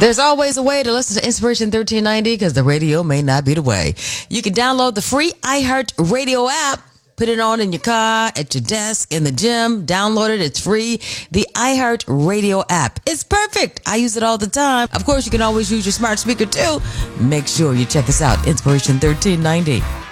There's always a way to listen to Inspiration 1390 because the radio may not be the way. You can download the free iHeart Radio app. Put it on in your car, at your desk, in the gym. Download it. It's free. The iHeart Radio app. It's perfect. I use it all the time. Of course, you can always use your smart speaker too. Make sure you check us out. Inspiration 1390.